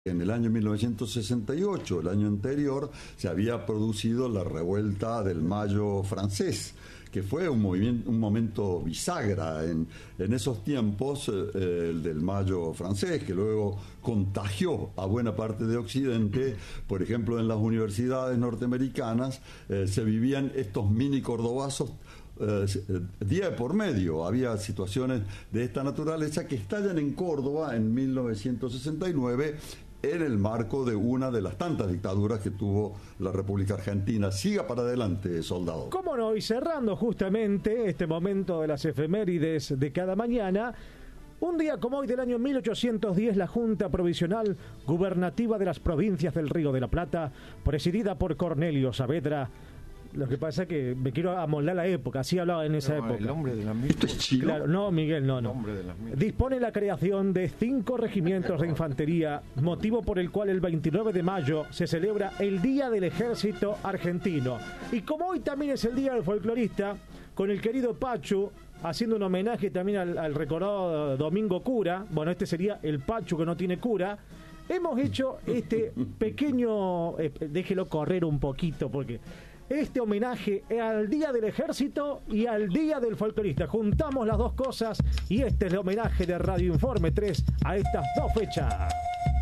En el año 1968, el año anterior, se había producido la revuelta del Mayo francés, que fue un momento bisagra en esos tiempos, el del Mayo francés, que luego contagió a buena parte de Occidente. Por ejemplo, en las universidades norteamericanas se vivían estos mini cordobazos día por medio. Había situaciones de esta naturaleza que estallan en Córdoba en 1969 en el marco de una de las tantas dictaduras que tuvo la República Argentina. Siga para adelante, soldado. ¿Cómo no? Y cerrando justamente este momento de las efemérides de cada mañana, un día como hoy del año 1810, la Junta Provisional Gubernativa de las Provincias del Río de la Plata, presidida por Cornelio Saavedra. Lo que pasa es que me quiero amoldar la época, así hablaba en esa época. El hombre de las mil. ¿Esto es chino? Claro, no, Miguel, no. El hombre de las mil. Dispone la creación de 5 regimientos de infantería, motivo por el cual el 29 de mayo se celebra el Día del Ejército Argentino. Y como hoy también es el Día del Folclorista, con el querido Pachu, haciendo un homenaje también al recordado Domingo Cura, bueno, este sería el Pachu que no tiene cura, hemos hecho este pequeño, déjelo correr un poquito porque... este homenaje al Día del Ejército y al Día del Folclorista. Juntamos las dos cosas y este es el homenaje de Radio Informe 3 a estas dos fechas.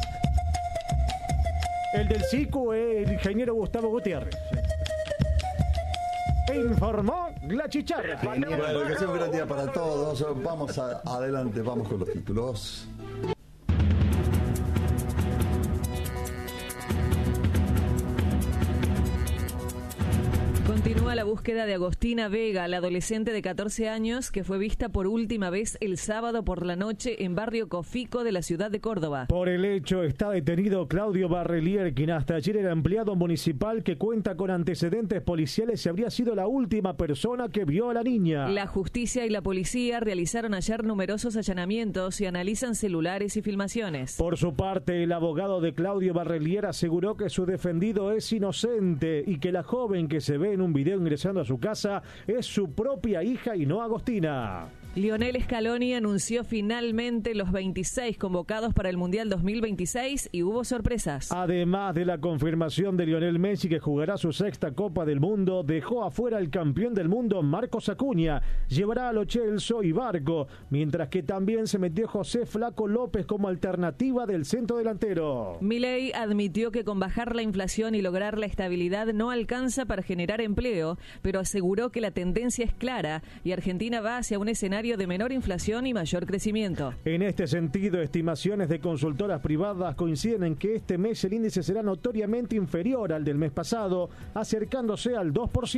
El del SICU es el ingeniero Gustavo Gutiérrez. Informó la chicharra. Bueno, que sea un gran día para todos. Vamos adelante, vamos con los títulos. Continúa la búsqueda de Agostina Vega, la adolescente de 14 años que fue vista por última vez el sábado por la noche en barrio Cofico de la ciudad de Córdoba. Por el hecho está detenido Claudio Barrelier, quien hasta ayer era empleado municipal que cuenta con antecedentes policiales y habría sido la última persona que vio a la niña. La justicia y la policía realizaron ayer numerosos allanamientos y analizan celulares y filmaciones. Por su parte, el abogado de Claudio Barrelier aseguró que su defendido es inocente y que la joven que se ve en un video ingresando a su casa es su propia hija y no Agostina. Lionel Scaloni anunció finalmente los 26 convocados para el Mundial 2026 y hubo sorpresas. Además de la confirmación de Lionel Messi, que jugará su 6ª Copa del Mundo, dejó afuera al campeón del mundo Marcos Acuña, llevará a Lo Celso y Barco, mientras que también se metió José Flaco López como alternativa del centro delantero. Milei admitió que con bajar la inflación y lograr la estabilidad no alcanza para generar empleo, pero aseguró que la tendencia es clara y Argentina va hacia un escenario de menor inflación y mayor crecimiento. En este sentido, estimaciones de consultoras privadas coinciden en que este mes el índice será notoriamente inferior al del mes pasado, acercándose al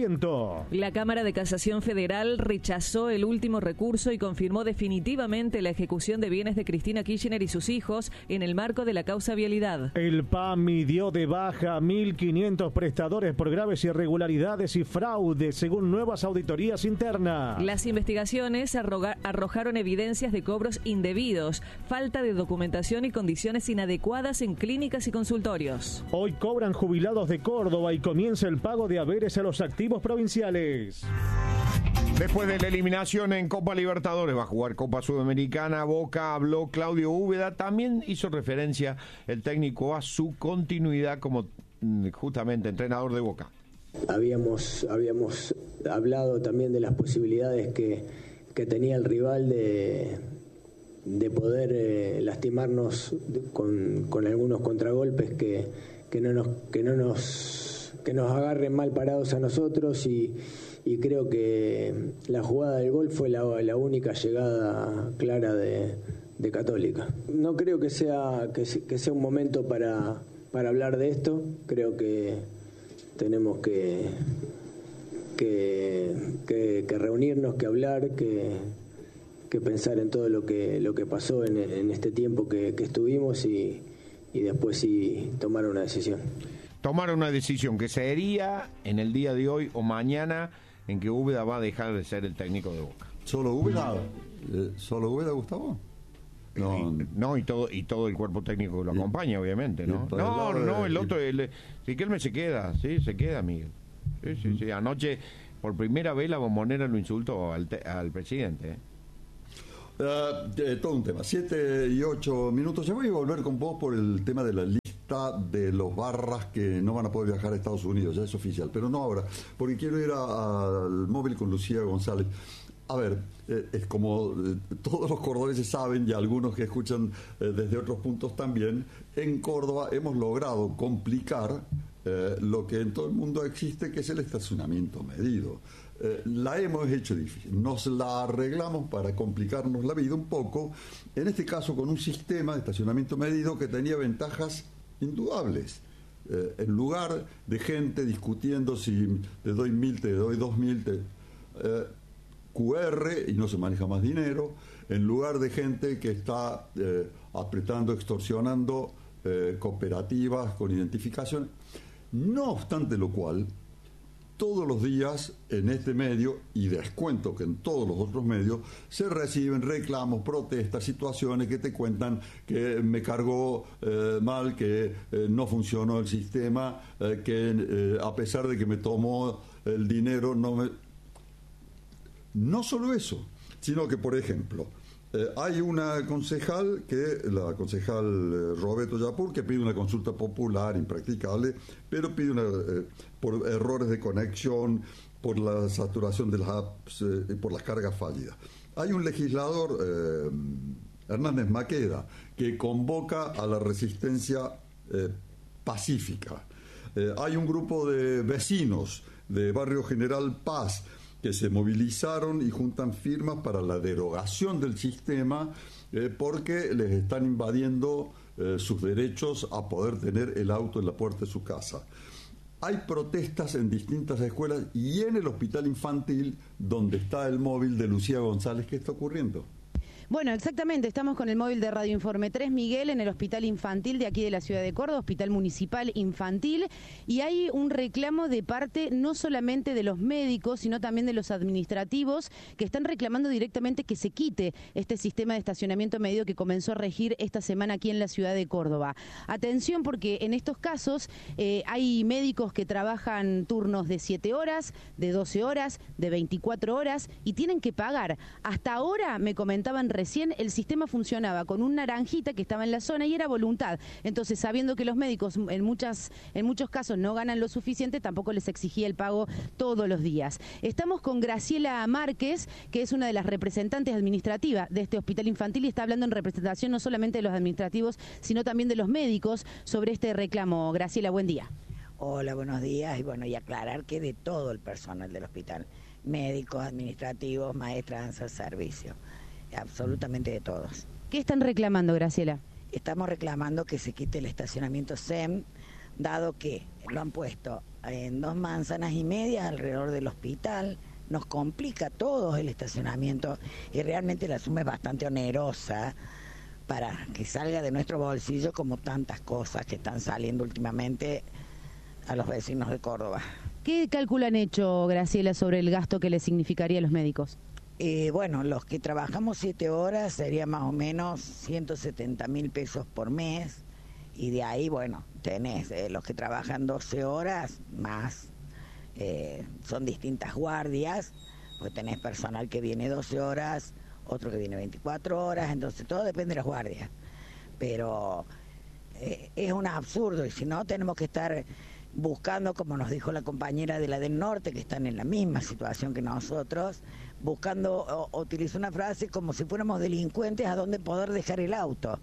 2%. La Cámara de Casación Federal rechazó el último recurso y confirmó definitivamente la ejecución de bienes de Cristina Kirchner y sus hijos en el marco de la causa vialidad. El PAMI dio de baja a 1.500 prestadores por graves irregularidades y fraude, según nuevas auditorías internas. Las investigaciones arrojaron evidencias de cobros indebidos, falta de documentación y condiciones inadecuadas en clínicas y consultorios. Hoy cobran jubilados de Córdoba y comienza el pago de haberes a los activos provinciales. Después de la eliminación en Copa Libertadores, va a jugar Copa Sudamericana. Boca habló Claudio Úbeda. También hizo referencia el técnico a su continuidad como justamente entrenador de Boca. Habíamos hablado también de las posibilidades que tenía el rival de poder lastimarnos con algunos contragolpes que nos agarren mal parados a nosotros y creo que la jugada del gol fue la única llegada clara de Católica. No creo que sea un momento para hablar de esto. Creo que tenemos que reunirnos, que hablar, que pensar en todo lo que pasó en este tiempo que estuvimos y después sí tomar una decisión. Tomar una decisión que sería en el día de hoy o mañana en que Úbeda va a dejar de ser el técnico de Boca. ¿Solo Úbeda? ¿Solo Úbeda, Gustavo? No, y todo el cuerpo técnico que lo acompaña, obviamente, ¿no? No, el otro, Riquelme se queda, Miguel. Sí. Anoche, por primera vez, la Bombonera lo insultó al presidente, Todo un tema. 7 y 8 minutos. Ya voy a volver con vos por el tema de la lista de los barras que no van a poder viajar a Estados Unidos, ya es oficial, pero no ahora, porque quiero ir al móvil con Lucía González. A ver, es como todos los cordobeses saben, y algunos que escuchan desde otros puntos también, en Córdoba hemos logrado complicar lo que en todo el mundo existe, que es el estacionamiento medido. La hemos hecho difícil, nos la arreglamos para complicarnos la vida un poco, en este caso con un sistema de estacionamiento medido que tenía ventajas indudables. En lugar de gente discutiendo si te doy 1.000, te doy 2.000, QR y no se maneja más dinero, en lugar de gente que está apretando, extorsionando cooperativas con identificación. No obstante lo cual, todos los días en este medio, y descuento que en todos los otros medios, se reciben reclamos, protestas, situaciones que te cuentan que me cargó mal, que no funcionó el sistema, que a pesar de que me tomó el dinero, no solo eso, sino que, por ejemplo, hay una concejal, la concejal Roberto Yapur, que pide una consulta popular impracticable, pero pide por errores de conexión, por la saturación de las apps, por las cargas fallidas. Hay un legislador, Hernández Maqueda, que convoca a la resistencia pacífica. Hay un grupo de vecinos de Barrio General Paz que se movilizaron y juntan firmas para la derogación del sistema porque les están invadiendo sus derechos a poder tener el auto en la puerta de su casa. Hay protestas en distintas escuelas y en el hospital infantil donde está el móvil de Lucía González. ¿Qué está ocurriendo? Bueno, exactamente, estamos con el móvil de Radio Informe 3, Miguel, en el hospital infantil de aquí de la ciudad de Córdoba, Hospital Municipal Infantil, y hay un reclamo de parte no solamente de los médicos, sino también de los administrativos, que están reclamando directamente que se quite este sistema de estacionamiento medido que comenzó a regir esta semana aquí en la ciudad de Córdoba. Atención, porque en estos casos hay médicos que trabajan turnos de 7 horas, de 12 horas, de 24 horas, y tienen que pagar. Hasta ahora, me comentaban recién, el sistema funcionaba con un naranjita que estaba en la zona y era voluntad. Entonces, sabiendo que los médicos en muchos casos no ganan lo suficiente, tampoco les exigía el pago todos los días. Estamos con Graciela Márquez, que es una de las representantes administrativas de este hospital infantil y está hablando en representación no solamente de los administrativos, sino también de los médicos sobre este reclamo. Graciela, buen día. Hola, buenos días. Y bueno, y aclarar que de todo el personal del hospital, médicos, administrativos, maestras de servicio, absolutamente de todos. ¿Qué están reclamando, Graciela? Estamos reclamando que se quite el estacionamiento SEM, dado que lo han puesto en 2,5 manzanas alrededor del hospital. Nos complica todo el estacionamiento y realmente la suma es bastante onerosa para que salga de nuestro bolsillo, como tantas cosas que están saliendo últimamente a los vecinos de Córdoba. ¿Qué cálculo han hecho, Graciela, sobre el gasto que les significaría a los médicos? Bueno, los que trabajamos 7 horas sería más o menos 170.000 pesos por mes, y de ahí, bueno, tenés los que trabajan 12 horas más, son distintas guardias, pues tenés personal que viene 12 horas, otro que viene 24 horas, entonces todo depende de las guardias, pero es un absurdo, y si no tenemos que estar buscando, como nos dijo la compañera de la del norte, que están en la misma situación que nosotros, buscando, utilizó una frase como si fuéramos delincuentes a dónde poder dejar el auto.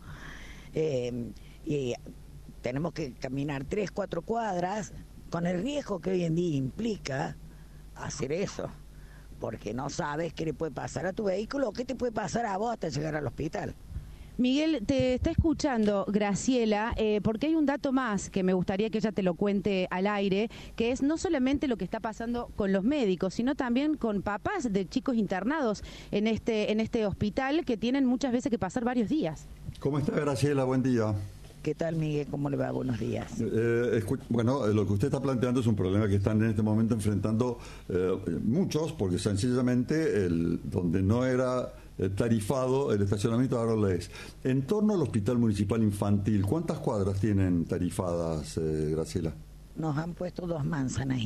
Y tenemos que caminar 3-4 cuadras con el riesgo que hoy en día implica hacer eso, porque no sabes qué le puede pasar a tu vehículo o qué te puede pasar a vos hasta llegar al hospital. Miguel, te está escuchando Graciela, porque hay un dato más que me gustaría que ella te lo cuente al aire, que es no solamente lo que está pasando con los médicos, sino también con papás de chicos internados en este hospital que tienen muchas veces que pasar varios días. ¿Cómo está, Graciela? Buen día. ¿Qué tal, Miguel? ¿Cómo le va? Buenos días. Bueno, lo que usted está planteando es un problema que están en este momento enfrentando muchos, porque sencillamente donde no era tarifado el estacionamiento ahora lo es. En torno al Hospital Municipal Infantil, ¿cuántas cuadras tienen tarifadas, Graciela? Nos han puesto 2,5 manzanas.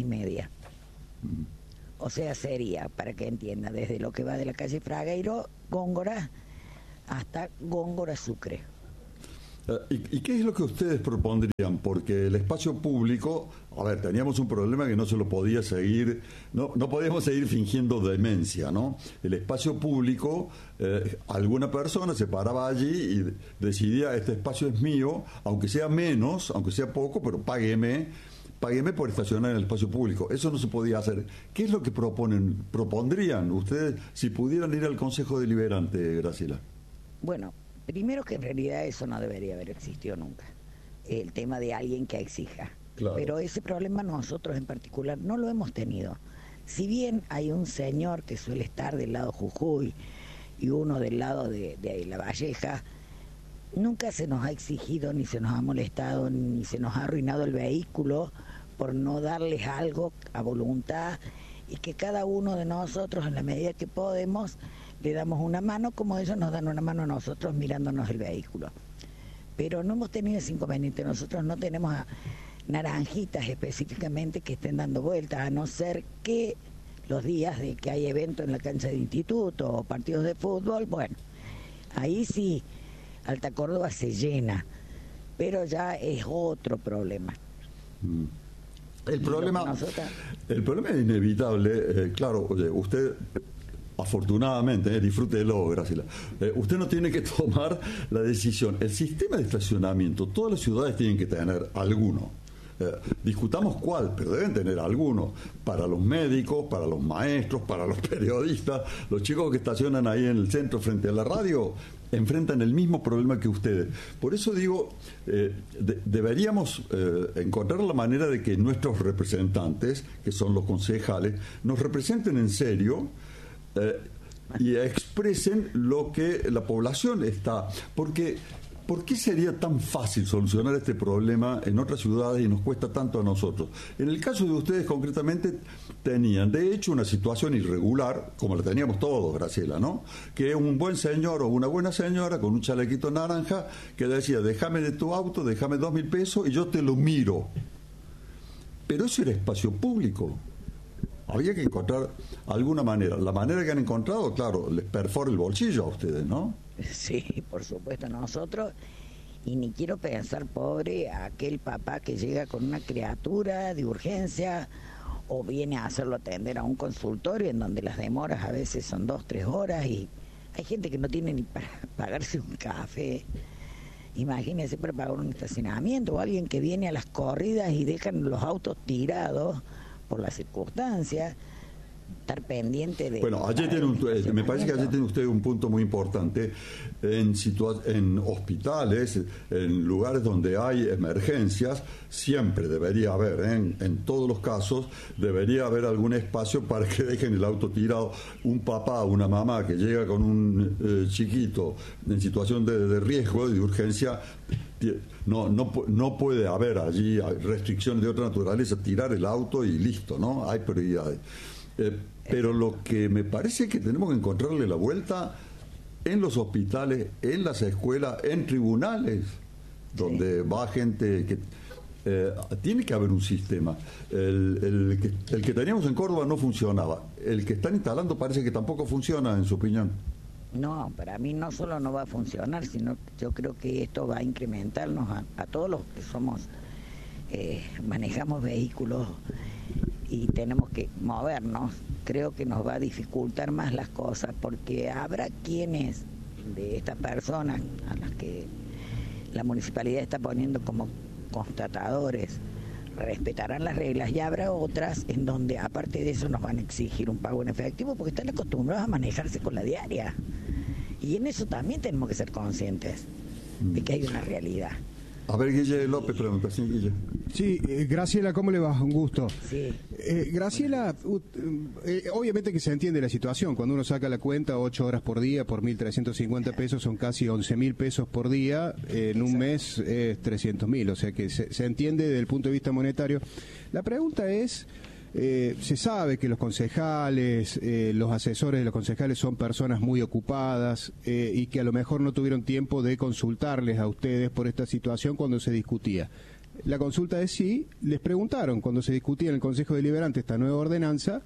O sea, sería, para que entienda, desde lo que va de la calle Fragueiro, Góngora, hasta Góngora Sucre. ¿Y qué es lo que ustedes propondrían? Porque el espacio público, a ver, teníamos un problema que no se lo podía seguir, no podíamos seguir fingiendo demencia, ¿no? El espacio público, alguna persona se paraba allí y decidía, este espacio es mío, aunque sea menos, aunque sea poco, pero págueme por estacionar en el espacio público. Eso no se podía hacer. ¿Qué es lo que propondrían ustedes si pudieran ir al Consejo Deliberante, Graciela? Bueno, primero que en realidad eso no debería haber existido nunca, el tema de alguien que exija. Claro. Pero ese problema nosotros en particular no lo hemos tenido. Si bien hay un señor que suele estar del lado Jujuy y uno del lado de La Valleja, nunca se nos ha exigido, ni se nos ha molestado, ni se nos ha arruinado el vehículo por no darles algo a voluntad, y que cada uno de nosotros, en la medida que podemos, le damos una mano, como ellos nos dan una mano a nosotros mirándonos el vehículo. Pero no hemos tenido ese inconveniente. Nosotros no tenemos a naranjitas específicamente que estén dando vueltas, a no ser que los días de que hay evento en la cancha de instituto o partidos de fútbol, bueno, ahí sí Alta Córdoba se llena, pero ya es otro problema. El problema es inevitable, claro. Oye, usted, afortunadamente, disfrútelo, Graciela, usted no tiene que tomar la decisión. El sistema de estacionamiento, todas las ciudades tienen que tener alguno. Discutamos cuál, pero deben tener alguno, para los médicos, para los maestros, para los periodistas. Los chicos que estacionan ahí en el centro frente a la radio enfrentan el mismo problema que ustedes. Por eso digo, deberíamos encontrar la manera de que nuestros representantes, que son los concejales, nos representen en serio y expresen lo que la población está. Porque ¿por qué sería tan fácil solucionar este problema en otras ciudades y nos cuesta tanto a nosotros? En el caso de ustedes, concretamente, tenían, de hecho, una situación irregular, como la teníamos todos, Graciela, ¿no? Que un buen señor o una buena señora con un chalequito naranja que decía, déjame de tu auto, déjame 2.000 pesos y yo te lo miro. Pero eso era espacio público. Había que encontrar alguna manera. La manera que han encontrado, claro, les perfora el bolsillo a ustedes, ¿no? Sí, por supuesto, nosotros, y ni quiero pensar, pobre, aquel papá que llega con una criatura de urgencia o viene a hacerlo atender a un consultorio en donde las demoras a veces son 2-3 horas y hay gente que no tiene ni para pagarse un café. Imagínense para pagar un estacionamiento, o alguien que viene a las corridas y dejan los autos tirados por las circunstancias. Estar pendiente de... Bueno, me parece que allí tiene usted un punto muy importante. En hospitales, en lugares donde hay emergencias, siempre debería haber, en todos los casos, debería haber algún espacio para que dejen el auto tirado. Un papá, una mamá que llega con un chiquito en situación de riesgo, de urgencia, no puede haber allí restricciones de otra naturaleza, tirar el auto y listo, ¿no? Hay prioridades. Pero lo que me parece que tenemos que encontrarle la vuelta en los hospitales, en las escuelas, en tribunales, donde va gente que... tiene que haber un sistema. El que teníamos en Córdoba no funcionaba. El que están instalando parece que tampoco funciona, en su opinión. No, para mí no solo no va a funcionar, sino yo creo que esto va a incrementarnos a todos los que somos, manejamos vehículos y tenemos que movernos. Creo que nos va a dificultar más las cosas, porque habrá quienes de estas personas a las que la municipalidad está poniendo como constatadores respetarán las reglas, y habrá otras en donde aparte de eso nos van a exigir un pago en efectivo porque están acostumbrados a manejarse con la diaria, y en eso también tenemos que ser conscientes de que hay una realidad. A ver, Guille López pregunta, sí, Guille. Sí, Graciela, ¿cómo le va? Un gusto. Sí. Graciela, obviamente que se entiende la situación. Cuando uno saca la cuenta, 8 horas por día por 1.350 pesos son casi 11.000 pesos por día. En un mes es 300.000, o sea que se entiende desde el punto de vista monetario. La pregunta es... se sabe que los concejales, los asesores de los concejales son personas muy ocupadas y que a lo mejor no tuvieron tiempo de consultarles a ustedes por esta situación cuando se discutía. La consulta es si les preguntaron cuando se discutía en el Consejo Deliberante esta nueva ordenanza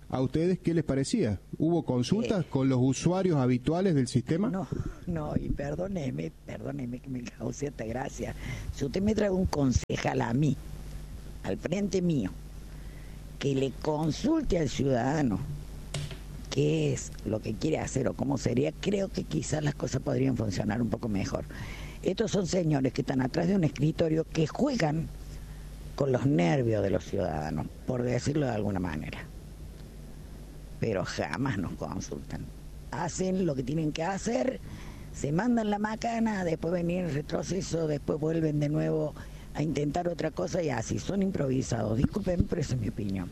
¿A ustedes qué les parecía? ¿Hubo consultas con los usuarios habituales del sistema? No, y perdóneme que me cause esta gracia. Si usted me trae un concejal a mí, al frente mío, que le consulte al ciudadano qué es lo que quiere hacer o cómo sería, creo que quizás las cosas podrían funcionar un poco mejor. Estos son señores que están atrás de un escritorio que juegan con los nervios de los ciudadanos, por decirlo de alguna manera. Pero jamás nos consultan. Hacen lo que tienen que hacer, se mandan la macana, después venir el retroceso, después vuelven de nuevo a intentar otra cosa y así, son improvisados. Disculpen, pero esa es mi opinión.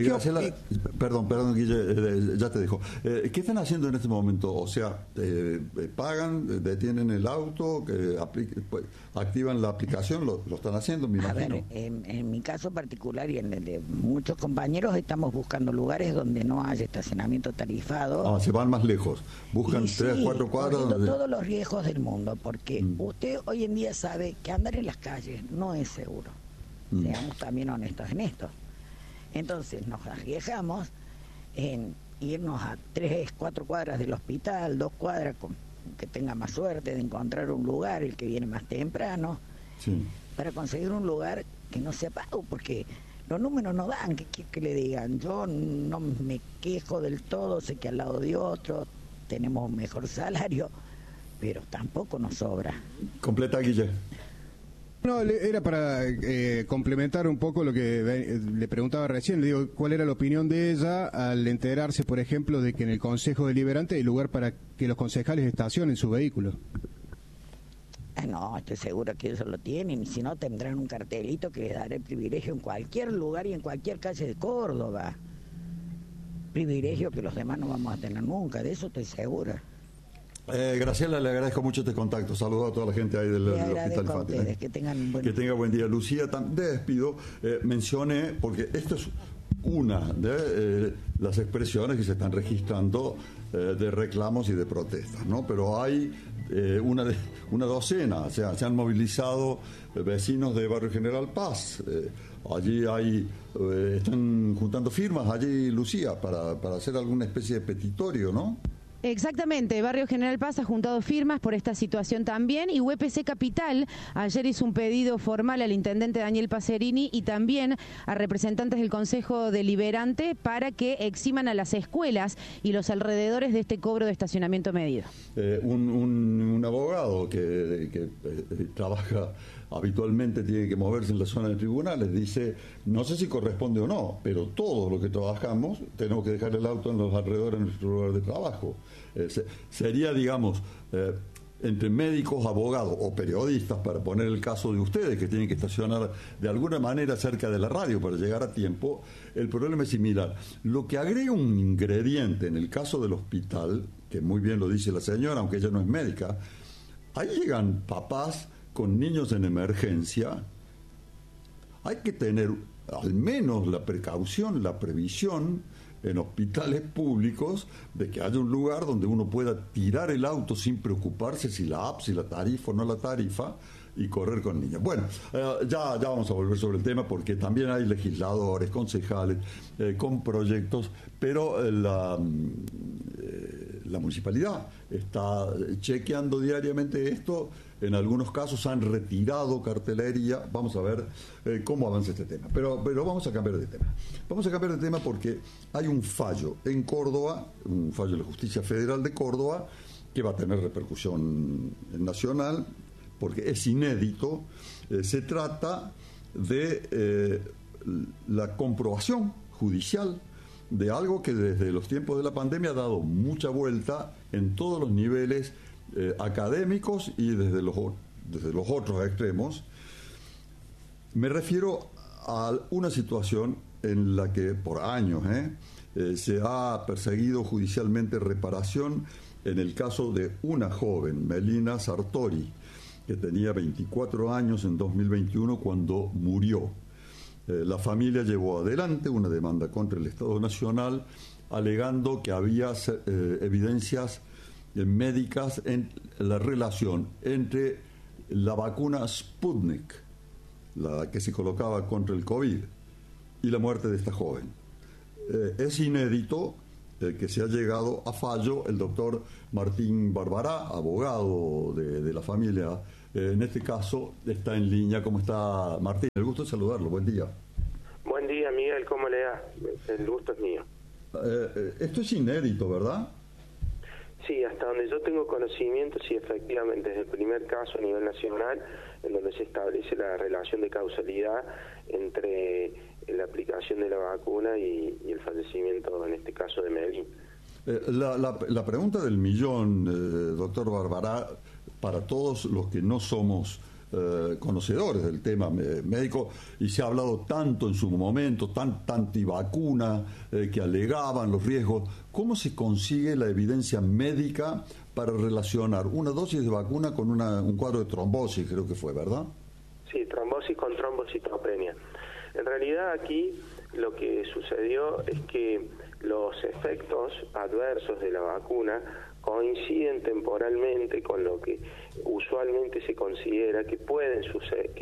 Perdón, Guille, ya te dejo. ¿Qué están haciendo en este momento? O sea, pagan, detienen el auto, activan la aplicación, lo están haciendo, me imagino. A ver, en mi caso particular y en el de muchos compañeros, estamos buscando lugares donde no haya estacionamiento tarifado. Se van más lejos, buscan 3, 4 cuadras. Todos los riesgos del mundo, porque usted hoy en día sabe que andar en las calles no es seguro. Seamos también honestos en esto. Entonces nos arriesgamos en irnos a 3, 4 cuadras del hospital, 2 cuadras, que tenga más suerte de encontrar un lugar, el que viene más temprano, para conseguir un lugar que no sea pago, porque los números no dan, que le digan. Yo no me quejo del todo, sé que al lado de otro tenemos un mejor salario, pero tampoco nos sobra. Completa, Guille. No, era para complementar un poco lo que le preguntaba recién. Le digo, ¿cuál era la opinión de ella al enterarse, por ejemplo, de que en el Consejo Deliberante hay lugar para que los concejales estacionen su vehículo? No, estoy seguro que ellos lo tienen, y si no tendrán un cartelito que les dará el privilegio en cualquier lugar y en cualquier calle de Córdoba. Privilegio que los demás no vamos a tener nunca, de eso estoy segura. Graciela, le agradezco mucho este contacto. Saludos a toda la gente ahí del Hospital Infantil. Ustedes, que tengan buen día. Lucía, te despido. Mencioné, porque esto es una de las expresiones que se están registrando de reclamos y de protestas, ¿no? Pero hay una docena, o sea, se han movilizado vecinos de Barrio General Paz. Allí están juntando firmas, allí, Lucía, para hacer alguna especie de petitorio, ¿no? Exactamente, Barrio General Paz ha juntado firmas por esta situación también, y UPC Capital ayer hizo un pedido formal al intendente Daniel Pacerini y también a representantes del Consejo Deliberante para que eximan a las escuelas y los alrededores de este cobro de estacionamiento medido. Un abogado que trabaja habitualmente, tiene que moverse en la zona de tribunales, dice, no sé si corresponde o no, pero todos los que trabajamos tenemos que dejar el auto en los alrededores de nuestro lugar de trabajo. Sería, digamos, entre médicos, abogados o periodistas, para poner el caso de ustedes, que tienen que estacionar de alguna manera cerca de la radio para llegar a tiempo, el problema es similar. Lo que agrega un ingrediente en el caso del hospital, que muy bien lo dice la señora, aunque ella no es médica, ahí llegan papás con niños en emergencia. Hay que tener al menos la precaución, la previsión en hospitales públicos de que haya un lugar donde uno pueda tirar el auto sin preocuparse si la tarifa o no la tarifa, y correr con niños. Bueno, ya vamos a volver sobre el tema, porque también hay legisladores, concejales con proyectos, pero la municipalidad está chequeando diariamente esto. En algunos casos han retirado cartelería. Vamos a ver cómo avanza este tema. Pero vamos a cambiar de tema. Vamos a cambiar de tema porque hay un fallo en Córdoba, un fallo de la Justicia Federal de Córdoba, que va a tener repercusión nacional, porque es inédito. Se trata de la comprobación judicial de algo que desde los tiempos de la pandemia ha dado mucha vuelta en todos los niveles académicos y desde los otros extremos. Me refiero a una situación en la que por años se ha perseguido judicialmente reparación en el caso de una joven, Melina Sartori, que tenía 24 años en 2021 cuando murió. La familia llevó adelante una demanda contra el Estado Nacional alegando que había evidencias médicas en la relación entre la vacuna Sputnik, la que se colocaba contra el COVID, y la muerte de esta joven. es inédito que se ha llegado a fallo. El doctor Martín Barbará, abogado de la familia, en este caso está en línea. ¿Cómo está, Martín? El gusto de saludarlo. Buen día. Buen día, Miguel. ¿Cómo le da? El gusto es mío. Esto es inédito, ¿verdad? Sí, hasta donde yo tengo conocimiento, sí, efectivamente, es el primer caso a nivel nacional en donde se establece la relación de causalidad entre la aplicación de la vacuna y el fallecimiento, en este caso, de Medellín. La pregunta del millón, doctor Barbará, para todos los que no somos conocedores del tema médico, y se ha hablado tanto en su momento, tan antivacuna, que alegaban los riesgos. ¿Cómo se consigue la evidencia médica para relacionar una dosis de vacuna con un cuadro de trombosis, creo que fue, ¿verdad? Sí, trombosis con trombocitopenia. En realidad aquí lo que sucedió es que los efectos adversos de la vacuna coinciden temporalmente con lo que usualmente se considera que pueden suceder,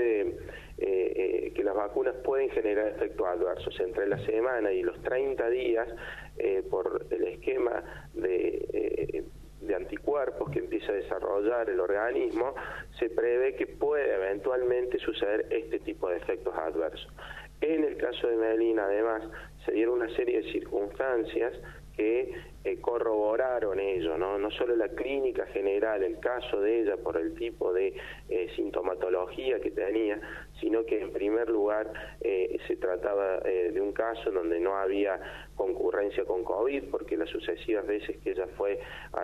que las vacunas pueden generar efectos adversos entre la semana y los 30 días por el esquema de anticuerpos que empieza a desarrollar el organismo. Se prevé que puede eventualmente suceder este tipo de efectos adversos. En el caso de Medellín, además, se dieron una serie de circunstancias que corroboraron ello, no solo la clínica general, el caso de ella por el tipo de sintomatología que tenía, sino que en primer lugar se trataba de un caso donde no había concurrencia con COVID, porque las sucesivas veces que ella fue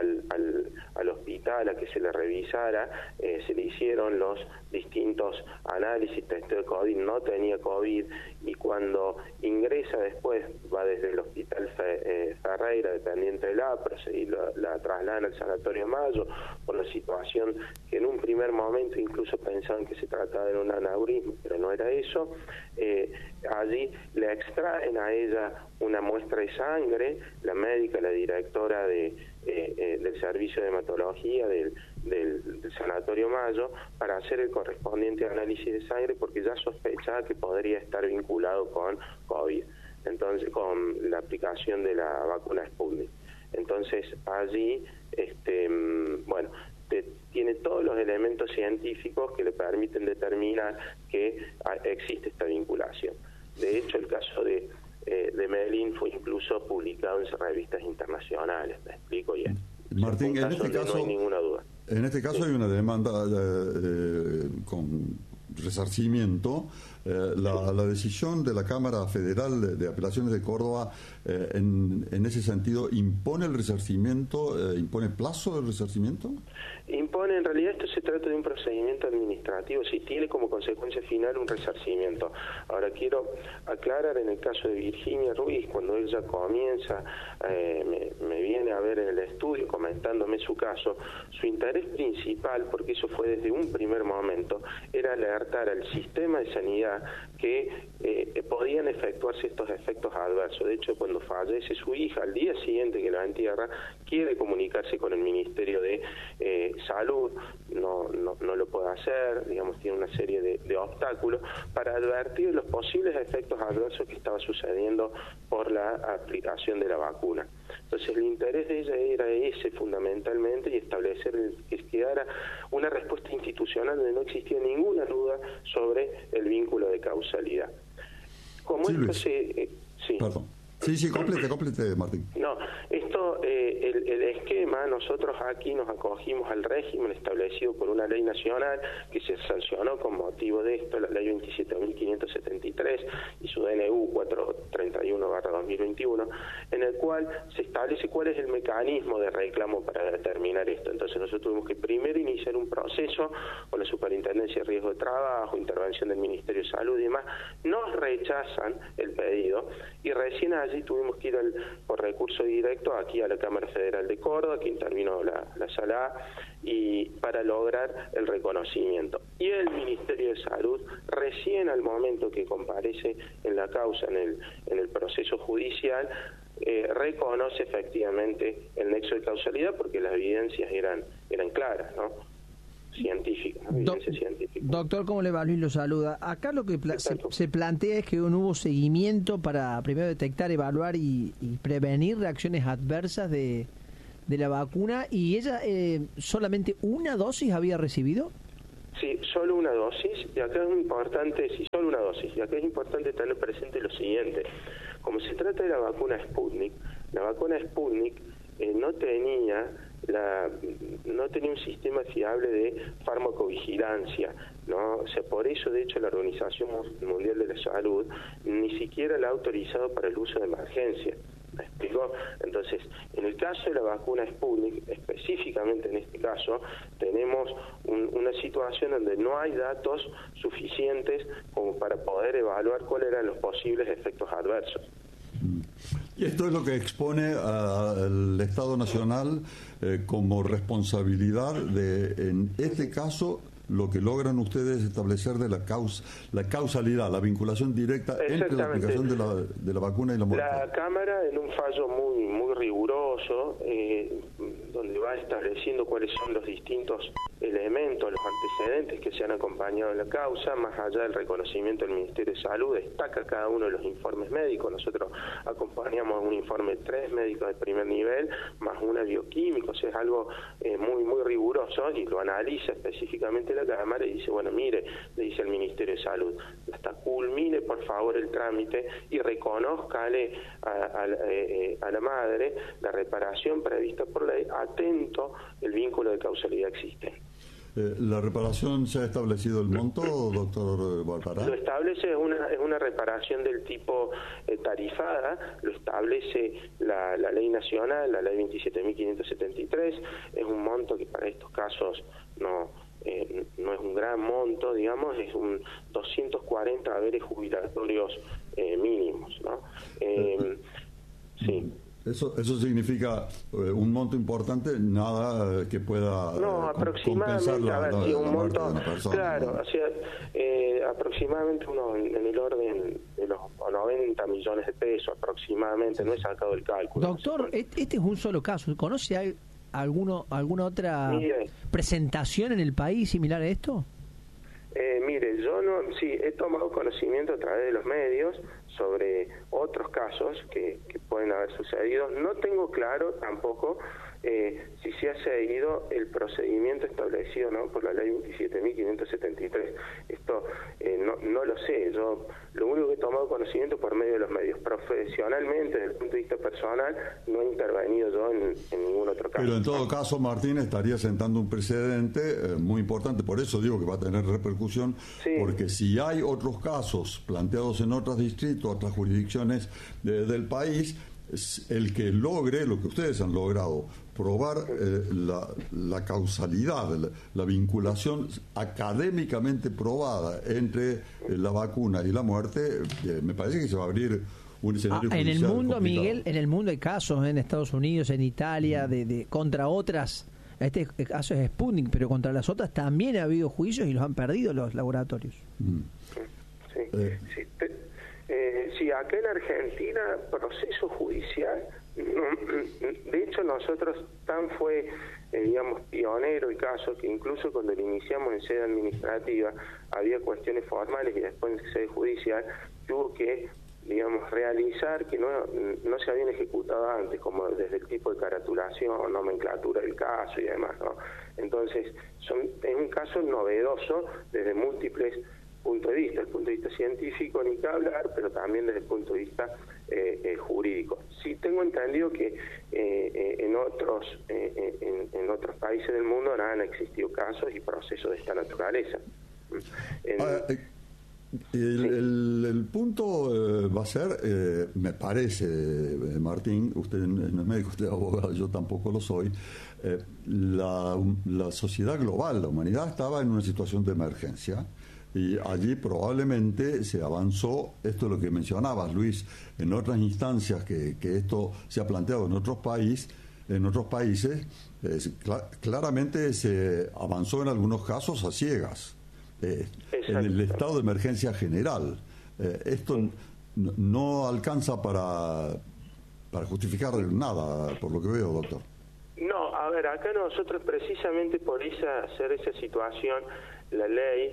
al hospital a que se le revisara, se le hicieron los distintos análisis, testeo de COVID, no tenía COVID, y cuando ingresa después, va desde el hospital Ferreira, dependiente del APROS, y la trasladan al Sanatorio Mayo por la situación que en un primer momento incluso pensaban que se trataba de un aneurisma, pero no era eso. Allí le extraen a ella una muestra de sangre, la médica, la directora del servicio de hematología del Sanatorio Mayo, para hacer el correspondiente análisis de sangre, porque ya sospechaba que podría estar vinculado con COVID, entonces con la aplicación de la vacuna Sputnik. Entonces allí, tiene todos los elementos científicos que le permiten determinar que existe esta vinculación. De hecho, el caso de Medellín fue incluso publicado en revistas internacionales, ¿me explico? Y Martín, en este caso no hay ninguna duda. En este caso hay una demanda con resarcimiento. La decisión de la Cámara Federal de Apelaciones de Córdoba, en ese sentido, ¿impone el resarcimiento, impone plazo del resarcimiento? Impone, en realidad esto se trata de un procedimiento administrativo, si tiene como consecuencia final un resarcimiento. Ahora quiero aclarar, en el caso de Virginia Ruiz, cuando ella comienza, me viene a ver en el estudio comentándome su caso, su interés principal, porque eso fue desde un primer momento, era alertar al sistema de sanidad que podían efectuarse estos efectos adversos. De hecho, cuando fallece su hija, al día siguiente que la entierra, quiere comunicarse con el Ministerio de Salud, no lo puede hacer, digamos, tiene una serie de obstáculos para advertir los posibles efectos adversos que estaba sucediendo por la aplicación de la vacuna. Entonces el interés de ella era ese fundamentalmente, y establecer que quedara una respuesta institucional donde no existía ninguna duda sobre el vínculo de causalidad. Como sí, esto Luis. Sí. Perdón. Sí, complete, Martín. No, esto, el esquema, nosotros aquí nos acogimos al régimen establecido por una ley nacional que se sancionó con motivo de esto, la ley 27.573 y su DNU 431/2021, en el cual se establece cuál es el mecanismo de reclamo para determinar esto. Entonces nosotros tuvimos que primero iniciar un proceso con la Superintendencia de Riesgo de Trabajo, intervención del Ministerio de Salud y demás. Nos rechazan el pedido y recién allí tuvimos que ir por recurso directo aquí a la Cámara Federal de Córdoba, que intervino la Sala A, y para lograr el reconocimiento. Y el Ministerio de Salud, recién al momento que comparece en la causa, en el proceso judicial, reconoce efectivamente el nexo de causalidad, porque las evidencias eran claras, ¿no? científica, evidencia científica. Doctor, ¿cómo le va? Luis lo saluda. Acá lo que se plantea es que no hubo seguimiento para primero detectar, evaluar y prevenir reacciones adversas de la vacuna, y ella solamente una dosis había recibido. Sí, solo una dosis, y acá es importante, solo una dosis, y acá es importante tener presente lo siguiente: como se trata de la vacuna Sputnik no tenía un sistema fiable de farmacovigilancia, ¿no? O sea, por eso, de hecho, la Organización Mundial de la Salud ni siquiera la ha autorizado para el uso de emergencia. ¿Me explico? Entonces, en el caso de la vacuna Sputnik, específicamente en este caso, tenemos una situación donde no hay datos suficientes como para poder evaluar cuáles eran los posibles efectos adversos. Y esto es lo que expone al Estado Nacional como responsabilidad de, en este caso, lo que logran ustedes establecer de la causalidad, la vinculación directa entre la aplicación de la vacuna y la muerte. La Cámara, en un fallo muy riguroso, donde va estableciendo cuáles son los distintos elementos, los antecedentes que se han acompañado en la causa, más allá del reconocimiento del Ministerio de Salud, destaca cada uno de los informes médicos. Nosotros acompañamos un informe de 3 médicos de primer nivel, más una bioquímica, o sea, es algo muy riguroso, y lo analiza específicamente la Cámara y dice, bueno, mire, le dice el Ministerio de Salud, hasta culmine por favor el trámite y reconózcale a la madre la reparación prevista por ley, atento el vínculo de causalidad existente. ¿La reparación se ha establecido el monto, doctor Barbará? Lo establece, es una reparación del tipo tarifada, lo establece la ley nacional, la ley 27.573, es un monto que para estos casos no es un gran monto, digamos, es un 240 haberes jubilatorios mínimos, ¿no? Sí. Eso significa un monto importante, nada que pueda compensar un monto, de una persona. Claro, ¿no? O sea, aproximadamente en el orden de los 90 millones de pesos, aproximadamente, no he sacado el cálculo. Doctor, este es un solo caso. ¿Conoce alguna otra presentación en el país similar a esto? Mire, yo he tomado conocimiento a través de los medios sobre otros casos que pueden haber sucedido. No tengo claro tampoco si se ha seguido el procedimiento establecido, ¿no?, por la ley 27.573. Esto no lo sé. Yo lo único que he tomado conocimiento por medio de los medios. Profesionalmente, desde el punto de vista personal, no he intervenido yo en ningún otro caso. Pero en todo caso, Martín estaría sentando un precedente muy importante. Por eso digo que va a tener repercusión, sí. Porque si hay otros casos planteados en otros distritos, otras jurisdicciones del país, el que logre lo que ustedes han logrado, probar la causalidad, la vinculación académicamente probada entre la vacuna y la muerte, me parece que se va a abrir un escenario en el mundo, complicado. Miguel, en el mundo hay casos, en Estados Unidos, en Italia, de contra otras. Este caso es Sputnik, pero contra las otras también ha habido juicios y los han perdido los laboratorios. Sí, acá en Argentina, proceso judicial, de hecho nosotros fue, digamos, pionero el caso, que incluso cuando lo iniciamos en sede administrativa había cuestiones formales y después en sede judicial tuvo que, digamos, realizar que no se habían ejecutado antes, como desde el tipo de caratulación, nomenclatura del caso y demás, ¿no? Entonces, es un caso novedoso desde múltiples puntos de vista, el punto de vista científico ni que hablar, pero también desde el punto de vista jurídico. Sí tengo entendido que en otros países del mundo han existido casos y procesos de esta naturaleza. El punto va a ser, me parece, Martín, usted no es médico, usted es abogado, yo tampoco lo soy, la sociedad global, la humanidad estaba en una situación de emergencia y allí probablemente se avanzó, esto es lo que mencionabas, Luis, en otras instancias que esto se ha planteado en otros países, claramente se avanzó en algunos casos a ciegas. En el estado de emergencia general. Esto no alcanza para justificar nada, por lo que veo, doctor. No, a A ver, acá nosotros precisamente por hacer esa situación, la ley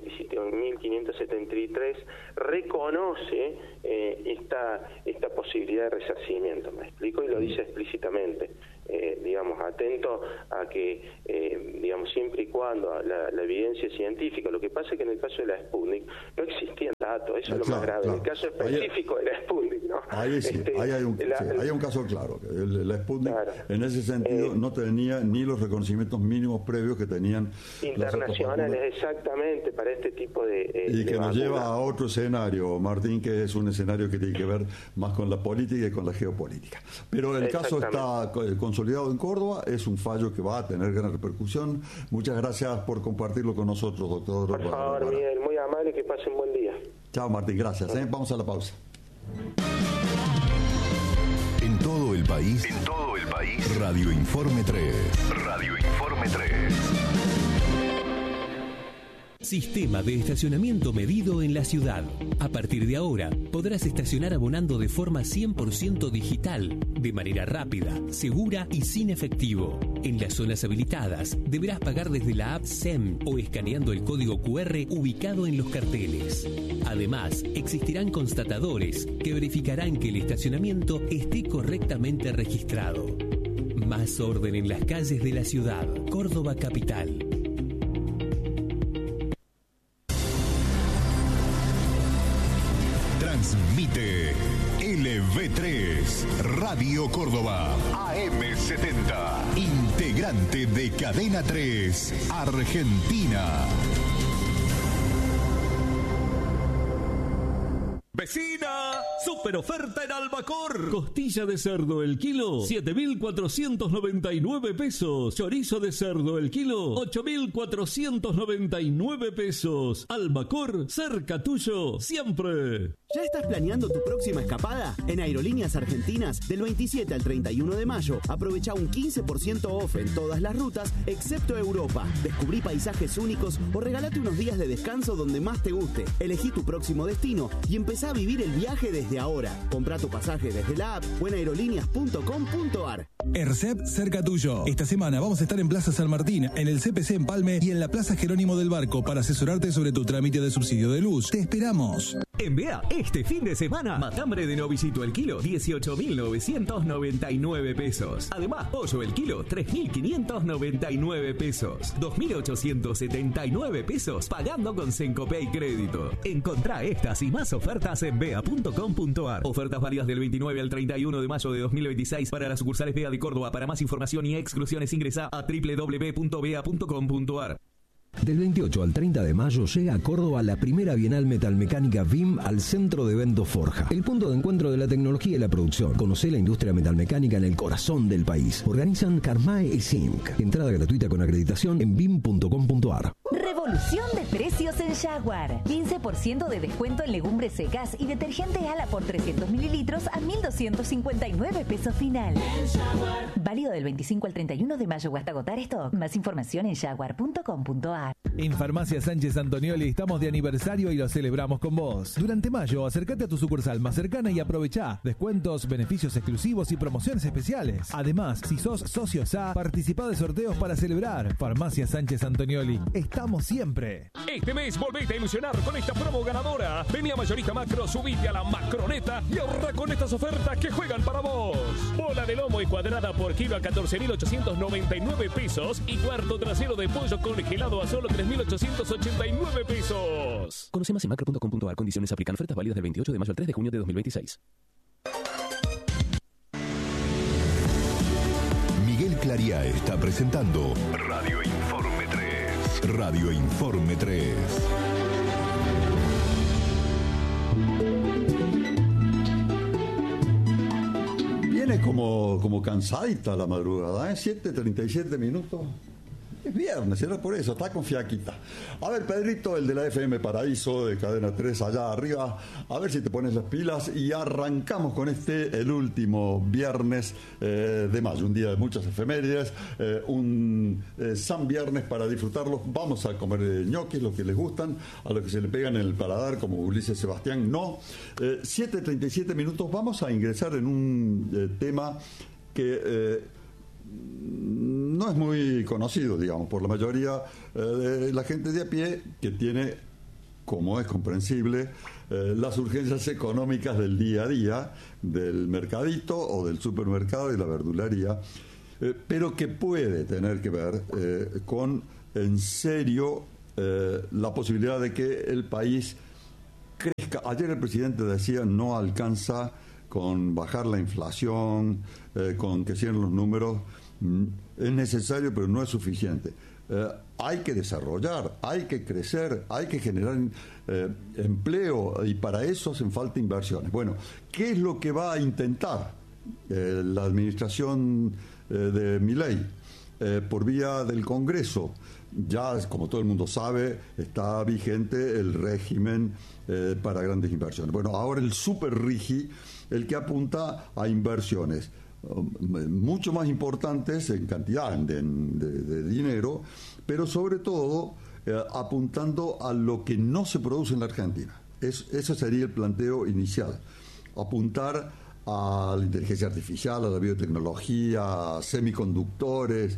27.573 reconoce esta posibilidad de resarcimiento, ¿me explico? Y lo dice explícitamente, digamos, atento a que, digamos, siempre y cuando la evidencia científica, lo que pasa es que en el caso de la Sputnik no existían datos, eso es lo más grave, en el caso específico de la Sputnik, ¿no? Ahí sí, ahí hay un caso claro, la Sputnik en ese sentido no tenía ni los reconocimientos mínimos previos que tenían internacionales, exactamente, para este tipo de y que nos vacunas. lleva a otro escenario, Martín, que es un escenario que tiene que ver más con la política y con la geopolítica. Pero el caso está consolidado en Córdoba, es un fallo que va a tener gran repercusión. Muchas gracias por compartirlo con nosotros, doctor. Por favor, Miguel, muy amable, que pasen buen día. Chao, Martín, gracias. Vamos a la pausa. En todo el país, Radio Informe 3. Radio Informe 3. Sistema de estacionamiento medido en la ciudad. A partir de ahora, podrás estacionar abonando de forma 100% digital, de manera rápida, segura y sin efectivo. En las zonas habilitadas, deberás pagar desde la app SEM o escaneando el código QR ubicado en los carteles. Además, existirán constatadores que verificarán que el estacionamiento esté correctamente registrado. Más orden en las calles de la ciudad. Córdoba Capital. Transmite LV3 Radio Córdoba AM70, integrante de Cadena 3 Argentina. ¡Vecina! ¡Super oferta en Albacor! Costilla de cerdo el kilo, 7.499 pesos. Chorizo de cerdo el kilo, 8.499 pesos. Albacor, cerca tuyo, siempre. ¿Ya estás planeando tu próxima escapada? En Aerolíneas Argentinas, del 27 al 31 de mayo, aprovecha un 15% off en todas las rutas, excepto Europa. Descubrí paisajes únicos o regálate unos días de descanso donde más te guste. Elegí tu próximo destino y empezá a vivir el viaje desde ahora. Comprá tu pasaje desde la app o en aerolíneas.com.ar. ERCEP cerca tuyo. Esta semana vamos a estar en Plaza San Martín, en el CPC Empalme y en la Plaza Jerónimo del Barco para asesorarte sobre tu trámite de subsidio de luz. Te esperamos. En BEA, este fin de semana, matambre de novillito el kilo, 18.999 pesos. Además, pollo el kilo, 3.599 pesos. 2.879 pesos pagando con Sencopay Crédito. Encontrá estas y más ofertas en bea.com.ar. Ofertas válidas del 29 al 31 de mayo de 2026 para las sucursales BEA de Córdoba. Para más información y exclusiones ingresa a www.bea.com.ar. Del 28 al 30 de mayo llega a Córdoba la primera Bienal Metalmecánica BIM al Centro de Eventos Forja, el punto de encuentro de la tecnología y la producción. Conocé la industria metalmecánica en el corazón del país. Organizan Carmae y Zinc. Entrada gratuita con acreditación en bim.com.ar. Revolución de precios en Jaguar. 15% de descuento en legumbres secas y detergente Ala por 300 mililitros a 1.259 pesos final. Válido del 25 al 31 de mayo o hasta agotar stock. Más información en jaguar.com.ar. En Farmacia Sánchez Antonioli estamos de aniversario y lo celebramos con vos. Durante mayo, acércate a tu sucursal más cercana y aprovechá descuentos, beneficios exclusivos y promociones especiales. Además, si sos socio SA, participá de sorteos para celebrar. Farmacia Sánchez Antonioli. Estamos siempre. Este mes volvete a ilusionar con esta promo ganadora. Vení a Mayorista Macro, subite a la Macroneta y ahorra con estas ofertas que juegan para vos. Bola de lomo y cuadrada por kilo a 14.899 pesos y cuarto trasero de pollo congelado a solo 3.889 pesos. Conoce más en macro.com.ar. Condiciones aplican. Ofertas válidas del 28 de mayo al 3 de junio de 2026. Miguel Clariá está presentando Radio Informe 3. Radio Informe 3. Viene como cansadita la madrugada, 7:37 minutos. Es viernes, era por eso, está con fiaquita. A ver, Pedrito, el de la FM Paraíso, de Cadena 3, allá arriba, a ver si te pones las pilas y arrancamos con el último viernes de mayo, un día de muchas efemérides, un San Viernes para disfrutarlos. Vamos a comer ñoquis, los que les gustan, a los que se le pegan en el paladar, como Ulises Sebastián, no. 7:37 minutos, vamos a ingresar en un tema que no es muy conocido, digamos, por la mayoría de la gente de a pie, que tiene, como es comprensible, las urgencias económicas del día a día, del mercadito o del supermercado y la verdulería, pero que puede tener que ver con, en serio, la posibilidad de que el país crezca. Ayer el presidente decía, no alcanza con bajar la inflación, con que sigan los números, es necesario, pero no es suficiente. Hay que desarrollar, hay que crecer, hay que generar empleo, y para eso hacen falta inversiones. Bueno, ¿qué es lo que va a intentar la administración de Milei por vía del Congreso? Ya, como todo el mundo sabe, está vigente el régimen para grandes inversiones. Bueno, ahora el Super RIGI, el que apunta a inversiones mucho más importantes en cantidad de dinero, pero sobre todo apuntando a lo que no se produce en la Argentina. Ese sería el planteo inicial. Apuntar a la inteligencia artificial, a la biotecnología, a semiconductores,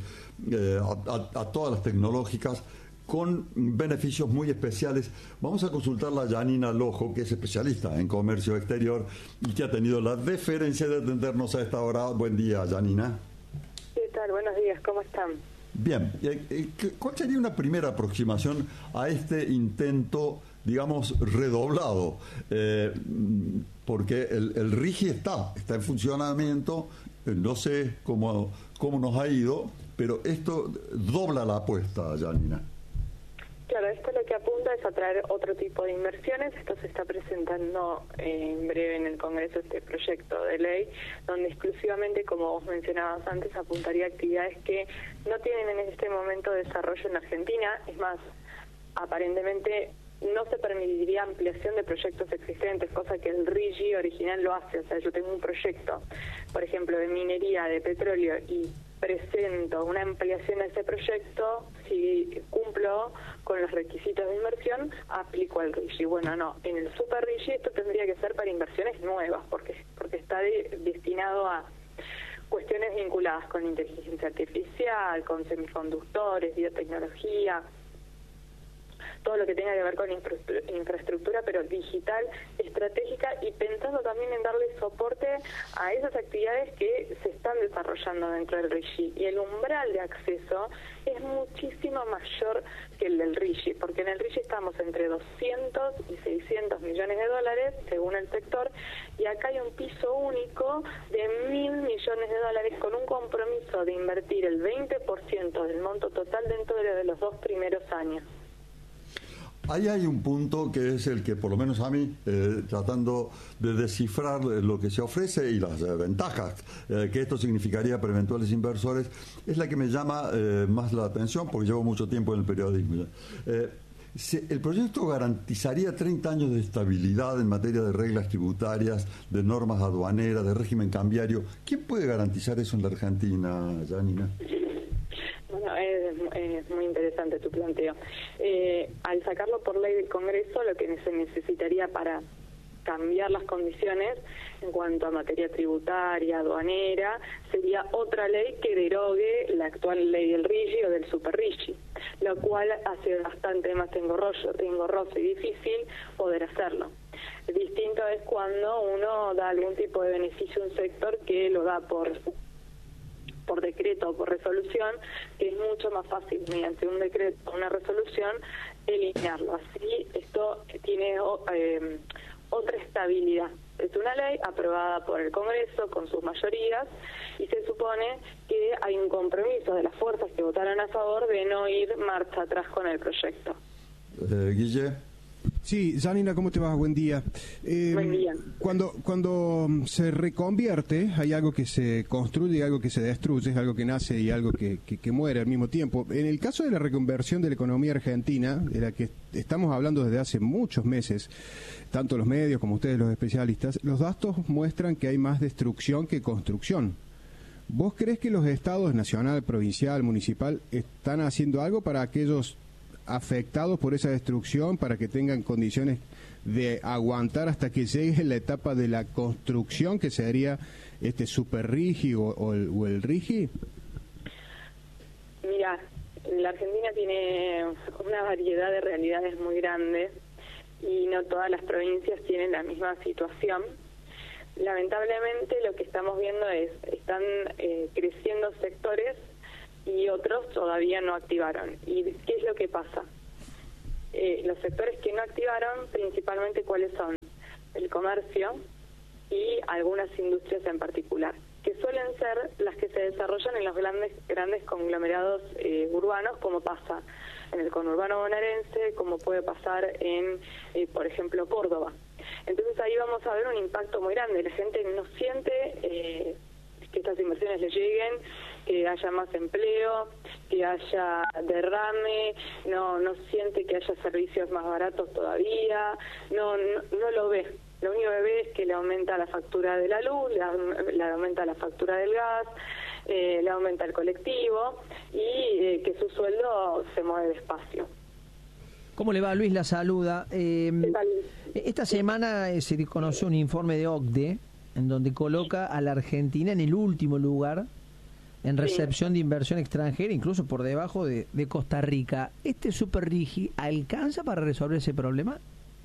a todas las tecnológicas, con beneficios muy especiales. Vamos a consultarla a Janina Lojo, que es especialista en comercio exterior y que ha tenido la deferencia de atendernos a esta hora. Buen día, Janina. ¿Qué tal? Buenos días, ¿cómo están? Bien, ¿cuál sería una primera aproximación a este intento, digamos, redoblado? Porque el RIGI está en funcionamiento, no sé cómo nos ha ido, pero esto dobla la apuesta, Janina. Claro, esto lo que apunta es a traer otro tipo de inversiones. Esto se está presentando en breve en el Congreso, este proyecto de ley, donde exclusivamente, como vos mencionabas antes, apuntaría a actividades que no tienen en este momento desarrollo en Argentina. Es más, aparentemente no se permitiría ampliación de proyectos existentes, cosa que el RIGI original lo hace. O sea, yo tengo un proyecto, por ejemplo, de minería de petróleo y presento una ampliación a ese proyecto. Si cumplo con los requisitos de inversión, aplico al RIGI. Bueno, no, en el Super RIGI esto tendría que ser para inversiones nuevas, porque está destinado a cuestiones vinculadas con inteligencia artificial, con semiconductores, biotecnología, todo lo que tenga que ver con infraestructura, pero digital, estratégica, y pensando también en darle soporte a esas actividades que se están desarrollando dentro del RIGI. Y el umbral de acceso es muchísimo mayor que el del RIGI, porque en el RIGI estamos entre 200 y 600 millones de dólares, según el sector, y acá hay un piso único de 1.000 millones de dólares con un compromiso de invertir el 20% del monto total dentro de los 2 primeros años. Ahí hay un punto que es el que, por lo menos a mí, tratando de descifrar lo que se ofrece y las ventajas que esto significaría para eventuales inversores, es la que me llama más la atención, porque llevo mucho tiempo en el periodismo. El proyecto garantizaría 30 años de estabilidad en materia de reglas tributarias, de normas aduaneras, de régimen cambiario. ¿Quién puede garantizar eso en la Argentina, Janina? Bueno, es muy interesante tu planteo. Al sacarlo por ley del Congreso, lo que se necesitaría para cambiar las condiciones en cuanto a materia tributaria, aduanera, sería otra ley que derogue la actual ley del RIGI o del Super RIGI, lo cual hace bastante más engorroso y difícil poder hacerlo. Distinto es cuando uno da algún tipo de beneficio a un sector que lo da por decreto o por resolución, que es mucho más fácil mediante un decreto o una resolución eliminarlo. Así esto tiene otra estabilidad. Es una ley aprobada por el Congreso con sus mayorías y se supone que hay un compromiso de las fuerzas que votaron a favor de no ir marcha atrás con el proyecto. Guille. Sí, Janina, ¿cómo te va? Buen día. Buen día. Cuando se reconvierte, hay algo que se construye y algo que se destruye, es algo que nace y algo que muere al mismo tiempo. En el caso de la reconversión de la economía argentina, de la que estamos hablando desde hace muchos meses, tanto los medios como ustedes, los especialistas, los datos muestran que hay más destrucción que construcción. ¿Vos crees que los estados nacional, provincial, municipal están haciendo algo para aquellos afectados por esa destrucción, para que tengan condiciones de aguantar hasta que llegue la etapa de la construcción, que sería este Super RIGI o el RIGI? Mira, la Argentina tiene una variedad de realidades muy grande y no todas las provincias tienen la misma situación. Lamentablemente lo que estamos viendo es, están creciendo sectores y otros todavía no activaron. ¿Y qué es lo que pasa? Los sectores que no activaron, principalmente, ¿cuáles son? El comercio y algunas industrias en particular, que suelen ser las que se desarrollan en los grandes conglomerados urbanos, como pasa en el conurbano bonaerense, como puede pasar en, por ejemplo, Córdoba. Entonces ahí vamos a ver un impacto muy grande. La gente no siente que estas inversiones le lleguen, que haya más empleo, que haya derrame, no siente que haya servicios más baratos todavía, no lo ve. Lo único que ve es que le aumenta la factura de la luz, le aumenta la factura del gas, le aumenta el colectivo y que su sueldo se mueve despacio. ¿Cómo le va? Luis la saluda. Esta semana se conoció un informe de OCDE en donde coloca a la Argentina en el último lugar en recepción de inversión extranjera, incluso por debajo de Costa Rica. ¿Este super RIGI alcanza para resolver ese problema?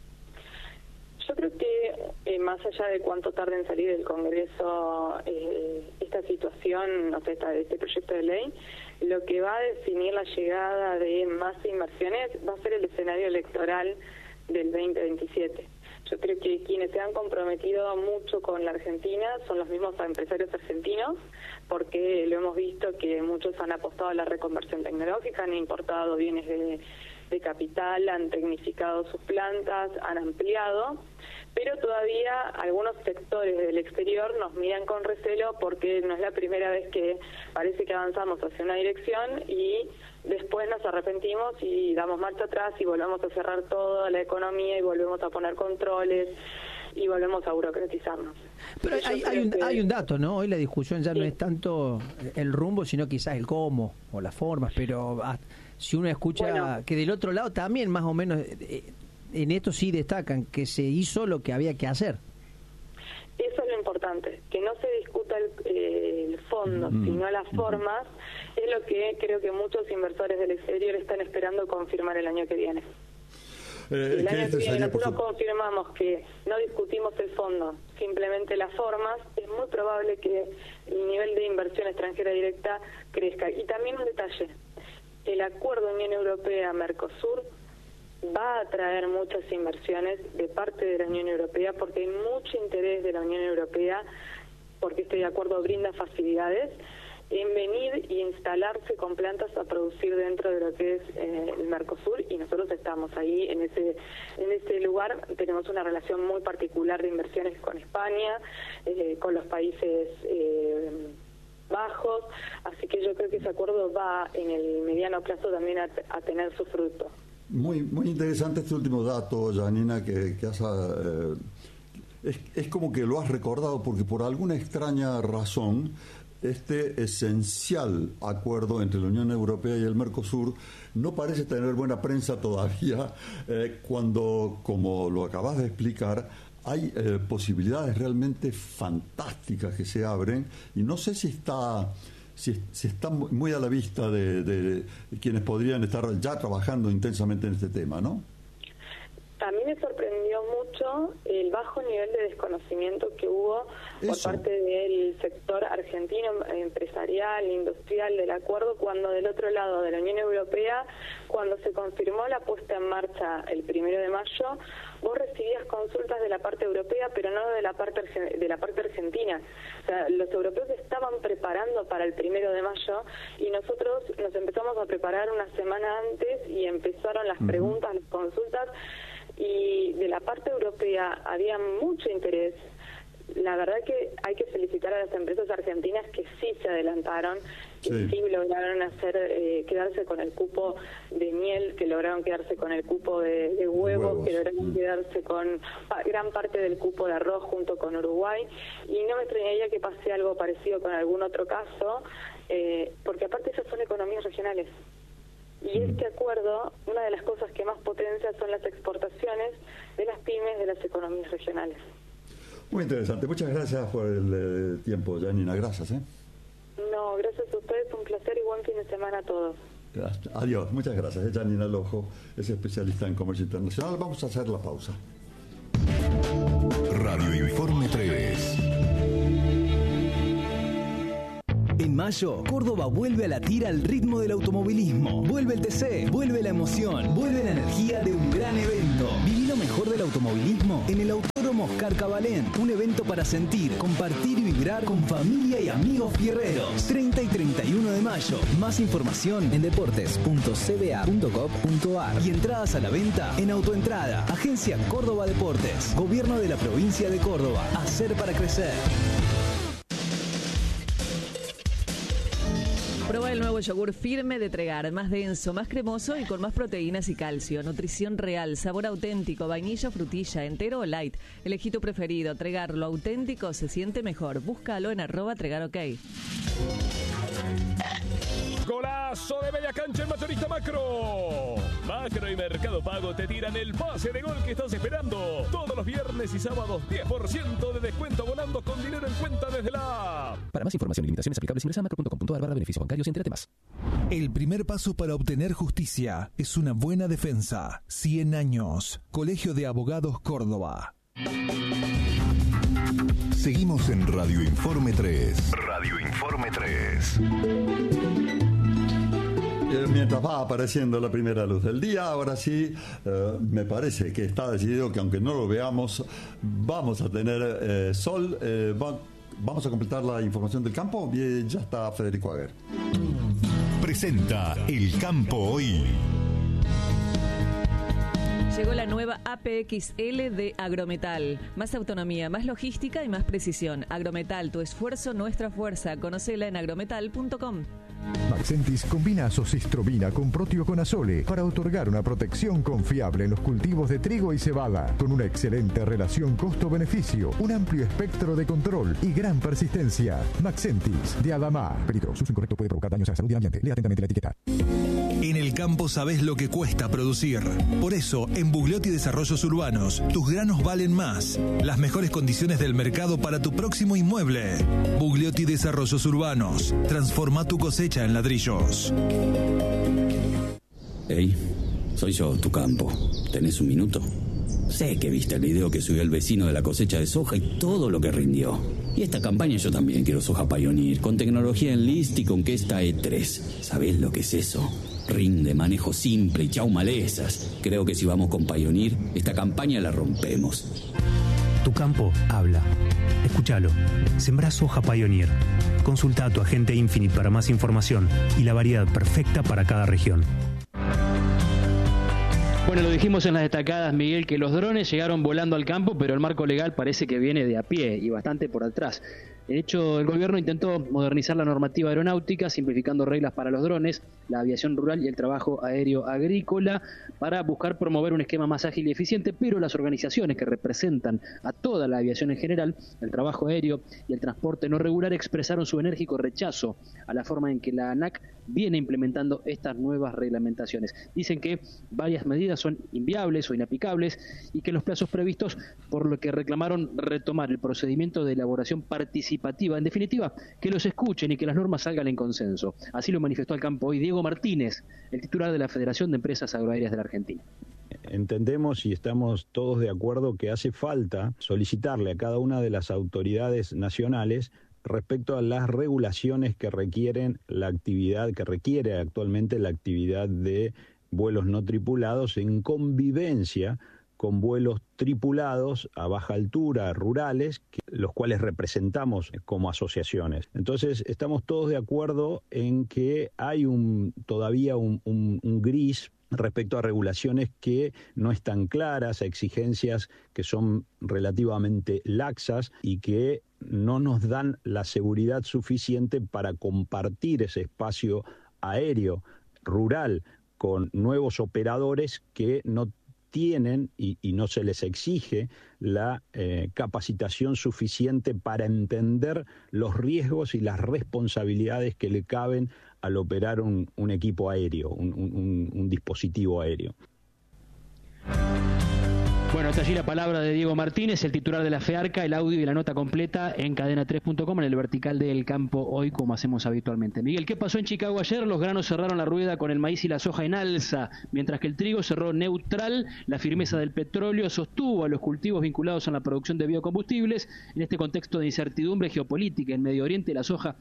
Yo creo que más allá de cuánto tarde en salir del Congreso esta situación, este proyecto de ley, lo que va a definir la llegada de más inversiones va a ser el escenario electoral del 2027. Yo creo que quienes se han comprometido mucho con la Argentina son los mismos empresarios argentinos, porque lo hemos visto que muchos han apostado a la reconversión tecnológica, han importado bienes de capital, han tecnificado sus plantas, han ampliado, pero todavía algunos sectores del exterior nos miran con recelo porque no es la primera vez que parece que avanzamos hacia una dirección y después nos arrepentimos y damos marcha atrás y volvemos a cerrar toda la economía y volvemos a poner controles y volvemos a burocratizarnos. Pero hay un dato, ¿no? Hoy la discusión ya no es tanto el rumbo, sino quizás el cómo o las formas, pero si uno escucha que del otro lado también más o menos en esto sí destacan que se hizo lo que había que hacer. Eso es lo importante, que no se discuta el fondo, sino las formas, es lo que creo que muchos inversores del exterior están esperando confirmar el año que viene. El año que viene nosotros confirmamos que no discutimos el fondo, simplemente las formas, es muy probable que el nivel de inversión extranjera directa crezca. Y también un detalle, el acuerdo Unión Europea-Mercosur va a atraer muchas inversiones de parte de la Unión Europea porque hay mucho interés de la Unión Europea, porque este acuerdo brinda facilidades en venir y instalarse con plantas a producir dentro de lo que es el Mercosur, y nosotros estamos ahí en ese lugar. Tenemos una relación muy particular de inversiones con España, con los Países Bajos, así que yo creo que ese acuerdo va en el mediano plazo también a tener su fruto. Muy interesante este último dato, Janina, que has, es como que lo has recordado, porque por alguna extraña razón este esencial acuerdo entre la Unión Europea y el Mercosur no parece tener buena prensa todavía, cuando, como lo acabas de explicar, hay posibilidades realmente fantásticas que se abren, y no sé si está muy a la vista de quienes podrían estar ya trabajando intensamente en este tema, ¿no? A mí me sorprendió mucho el bajo nivel de desconocimiento que hubo por parte del sector argentino, empresarial, industrial, del acuerdo, cuando del otro lado de la Unión Europea, cuando se confirmó la puesta en marcha el 1 de mayo, vos recibías consultas de la parte europea, pero no de la parte argentina. O sea, los europeos estaban preparando para el 1 de mayo y nosotros nos empezamos a preparar una semana antes y empezaron las preguntas, las consultas, y de la parte europea había mucho interés. La verdad que hay que felicitar a las empresas argentinas que sí se adelantaron, que sí lograron quedarse con el cupo de miel, que lograron quedarse con el cupo de huevos, que lograron quedarse con gran parte del cupo de arroz junto con Uruguay, y no me extrañaría que pase algo parecido con algún otro caso, porque aparte esas son economías regionales. Y este acuerdo, una de las cosas que más potencia son las exportaciones de las pymes de las economías regionales. Muy interesante. Muchas gracias por el tiempo, Janina. Gracias. No, gracias a ustedes, un placer y buen fin de semana a todos. Adiós, muchas gracias. Janina Lojo es especialista en comercio internacional. Vamos a hacer la pausa. Radio Informe 3. En mayo, Córdoba vuelve a latir al ritmo del automovilismo. Vuelve el TC, vuelve la emoción, vuelve la energía de un gran evento. Viví lo mejor del automovilismo en el Autódromo Oscar Cabalén. Un evento para sentir, compartir y vibrar con familia y amigos fierreros. 30 y 31 de mayo. Más información en deportes.cba.gov.ar y entradas a la venta en Autoentrada. Agencia Córdoba Deportes. Gobierno de la provincia de Córdoba. Hacer para crecer. Prueba el nuevo yogur Firme de Tregar, más denso, más cremoso y con más proteínas y calcio. Nutrición real, sabor auténtico, vainilla, frutilla, entero o light. Elegí tu preferido. Tregar, lo auténtico se siente mejor. Búscalo en @TregarOK. Golazo de media cancha en Mayorista Macro. Macro y Mercado Pago te tiran el pase de gol que estás esperando. Todos los viernes y sábados 10% de descuento abonando con dinero en cuenta desde la app. Para más información y limitaciones aplicables ingresa a macro.com.ar/beneficios bancarios y entérate más. El primer paso para obtener justicia es una buena defensa. 100 años. Colegio de Abogados Córdoba. Seguimos en Radio Informe 3. Radio Informe 3. Mientras va apareciendo la primera luz del día, ahora sí, me parece que está decidido que aunque no lo veamos, vamos a tener sol. Vamos a completar la información del campo. Y ya está Federico Aguer. Presenta El Campo Hoy. Llegó la nueva APXL de Agrometal. Más autonomía, más logística y más precisión. Agrometal, tu esfuerzo, nuestra fuerza. Conócela en agrometal.com. Maxentis combina azocistrobina con proteoconazole para otorgar una protección confiable en los cultivos de trigo y cebada, con una excelente relación costo-beneficio, un amplio espectro de control y gran persistencia. Maxentis, de Adamá. Peligro, su uso incorrecto puede provocar daños a la salud y al ambiente. Lea atentamente la etiqueta. En el campo sabés lo que cuesta producir. Por eso, en Bugliotti Desarrollos Urbanos, tus granos valen más. Las mejores condiciones del mercado para tu próximo inmueble. Bugliotti Desarrollos Urbanos. Transforma tu cosecha en ladrillos. Hey, soy yo, tu campo. ¿Tenés un minuto? Sé que viste el video que subió el vecino de la cosecha de soja y todo lo que rindió. Y esta campaña yo también quiero soja Pioneer, con tecnología Enlist y con Questa E3. ¿Sabés lo que es eso? Rinde, manejo simple y chau malezas. Creo que si vamos con Pioneer, esta campaña la rompemos. Tu campo habla. Escúchalo. Sembrá soja Pioneer. Consulta a tu agente Infinite para más información y la variedad perfecta para cada región. Bueno, lo dijimos en las destacadas, Miguel, que los drones llegaron volando al campo, pero el marco legal parece que viene de a pie y bastante por atrás. De hecho, el gobierno intentó modernizar la normativa aeronáutica, simplificando reglas para los drones, la aviación rural y el trabajo aéreo agrícola, para buscar promover un esquema más ágil y eficiente, pero las organizaciones que representan a toda la aviación en general, el trabajo aéreo y el transporte no regular, expresaron su enérgico rechazo a la forma en que la ANAC viene implementando estas nuevas reglamentaciones. Dicen que varias medidas son inviables o inaplicables y que los plazos previstos, por lo que reclamaron retomar el procedimiento de elaboración participativa, en definitiva, que los escuchen y que las normas salgan en consenso. Así lo manifestó al campo hoy Diego Martínez, el titular de la Federación de Empresas Agroaéreas de la Argentina. Entendemos y estamos todos de acuerdo que hace falta solicitarle a cada una de las autoridades nacionales respecto a las regulaciones que requieren la actividad, que requiere actualmente la actividad de vuelos no tripulados en convivencia con vuelos tripulados a baja altura, rurales, los cuales representamos como asociaciones. Entonces, estamos todos de acuerdo en que hay todavía un gris respecto a regulaciones que no están claras, a exigencias que son relativamente laxas y que no nos dan la seguridad suficiente para compartir ese espacio aéreo rural con nuevos operadores que no tienen y no se les exige la capacitación suficiente para entender los riesgos y las responsabilidades que le caben al operar un equipo aéreo, un dispositivo aéreo. Bueno, está allí la palabra de Diego Martínez, el titular de la FEARCA, el audio y la nota completa en cadena3.com, en el vertical del campo hoy, como hacemos habitualmente. Miguel, ¿qué pasó en Chicago ayer? Los granos cerraron la rueda con el maíz y la soja en alza, mientras que el trigo cerró neutral. La firmeza del petróleo sostuvo a los cultivos vinculados a la producción de biocombustibles. En este contexto de incertidumbre geopolítica en Medio Oriente, la soja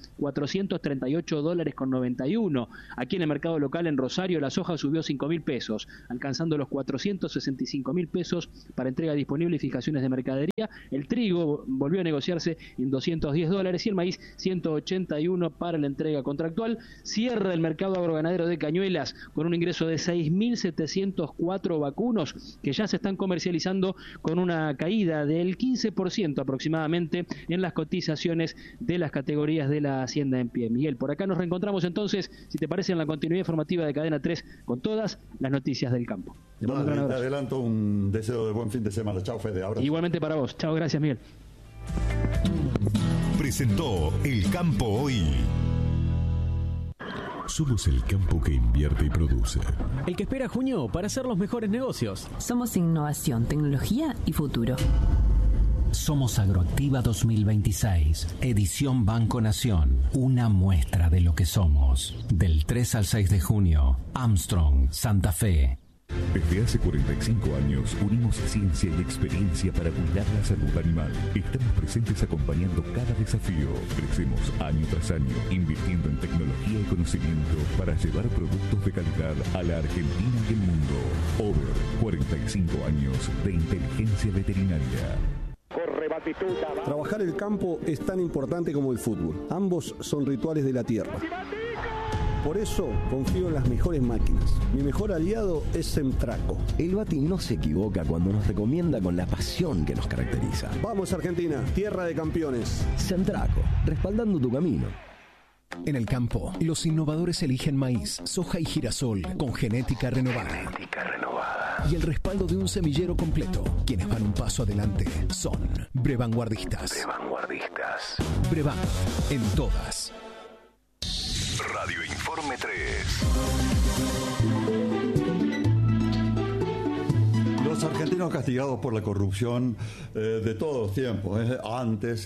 $438,91. Aquí en el mercado local en Rosario, la soja subió 5.000 pesos, alcanzando los 465.000 pesos para entrega disponible y fijaciones de mercadería. El trigo volvió a negociarse en $210 y el maíz 181 para la entrega contractual. Cierra el mercado agroganadero de Cañuelas con un ingreso de 6.704 vacunos que ya se están comercializando, con una caída del 15% aproximadamente en las cotizaciones de las categorías de la hacienda en pie. Miguel, por acá nos reencontramos entonces, si te parece, en la continuidad informativa de Cadena 3 con todas las noticias del campo. Te adelanto un deseo de buen fin de semana. Chao, Fede. Abrazo. Igualmente para vos. Chao, gracias, Miguel. Presentó El Campo Hoy. Somos el campo que invierte y produce. El que espera junio para hacer los mejores negocios. Somos innovación, tecnología y futuro. Somos Agroactiva 2026, edición Banco Nación, una muestra de lo que somos. Del 3 al 6 de junio, Armstrong, Santa Fe. Desde hace 45 años unimos ciencia y experiencia para cuidar la salud animal. Estamos presentes acompañando cada desafío. Crecemos año tras año, invirtiendo en tecnología y conocimiento para llevar productos de calidad a la Argentina y el mundo. Over 45 años de inteligencia veterinaria. Trabajar el campo es tan importante como el fútbol. Ambos son rituales de la tierra. Por eso confío en las mejores máquinas. Mi mejor aliado es Semtraco. El Bati no se equivoca cuando nos recomienda con la pasión que nos caracteriza. Vamos, Argentina, tierra de campeones. Semtraco, respaldando tu camino. En el campo, los innovadores eligen maíz, soja y girasol con genética renovada. Y el respaldo de un semillero completo. Quienes van un paso adelante son Brevanguardistas. Brevan, en todas. Radio Informe 3. Los argentinos castigados por la corrupción de todos los tiempos, antes,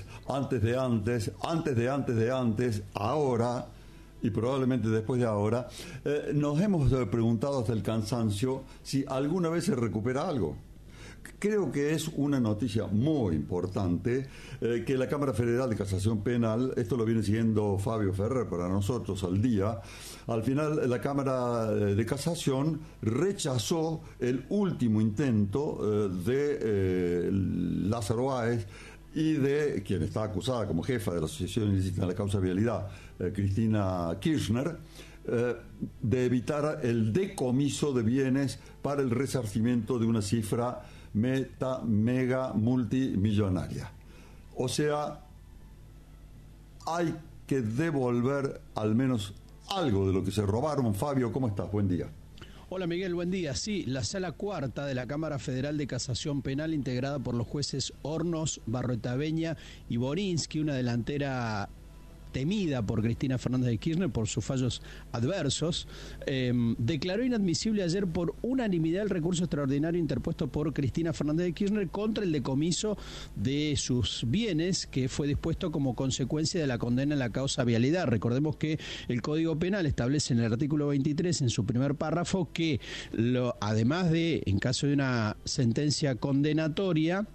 ahora y probablemente después de ahora, nos hemos preguntado hasta el cansancio si alguna vez se recupera algo. Creo que es una noticia muy importante que la Cámara Federal de Casación Penal, esto lo viene siguiendo Fabio Ferrer para nosotros al día, al final la Cámara de Casación rechazó el último intento de Lázaro Báez y de quien está acusada como jefa de la Asociación Ilícita de la Causa Vialidad, Cristina Kirchner, de evitar el decomiso de bienes para el resarcimiento de una cifra mega multimillonaria. O sea, hay que devolver al menos algo de lo que se robaron. Fabio, ¿cómo estás? Buen día. Hola Miguel, buen día. Sí, la Sala Cuarta de la Cámara Federal de Casación Penal, integrada por los jueces Hornos, Barroetaveña y Borinsky, una delantera temida por Cristina Fernández de Kirchner por sus fallos adversos, declaró inadmisible ayer por unanimidad el recurso extraordinario interpuesto por Cristina Fernández de Kirchner contra el decomiso de sus bienes, que fue dispuesto como consecuencia de la condena en la causa Vialidad. Recordemos que el Código Penal establece en el artículo 23, en su primer párrafo, que además de, en caso de una sentencia condenatoria,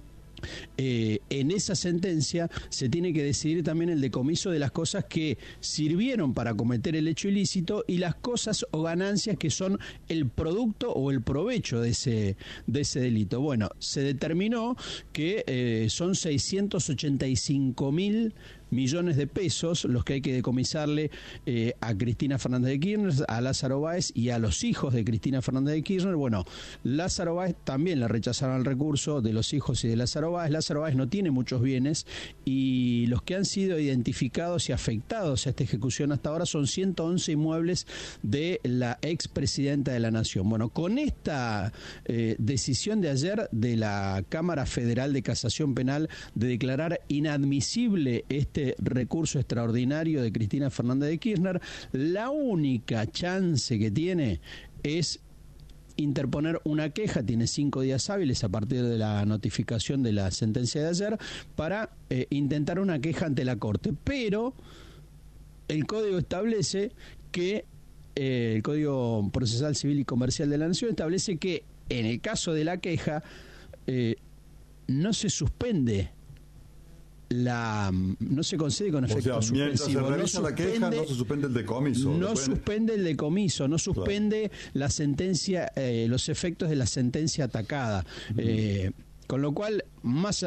en esa sentencia se tiene que decidir también el decomiso de las cosas que sirvieron para cometer el hecho ilícito y las cosas o ganancias que son el producto o el provecho de ese delito. Bueno, se determinó que son 685.000 millones de pesos los que hay que decomisarle a Cristina Fernández de Kirchner, a Lázaro Báez y a los hijos de Cristina Fernández de Kirchner. Bueno, Lázaro Báez también le rechazaron el recurso de los hijos y de Lázaro Báez. Lázaro Báez no tiene muchos bienes y los que han sido identificados y afectados a esta ejecución hasta ahora son 111 inmuebles de la expresidenta de la Nación. Bueno, con esta decisión de ayer de la Cámara Federal de Casación Penal de declarar inadmisible este recurso extraordinario de Cristina Fernández de Kirchner, la única chance que tiene es interponer una queja, tiene 5 días hábiles a partir de la notificación de la sentencia de ayer para intentar una queja ante la Corte. Pero el Código establece que, el Código Procesal Civil y Comercial de la Nación establece que en el caso de la queja no se suspende no se concede con efecto suspensivo. Mientras se realiza la queja, no se suspende el decomiso. No suspende el decomiso, no suspende la sentencia, los efectos de la sentencia atacada. Con lo cual, más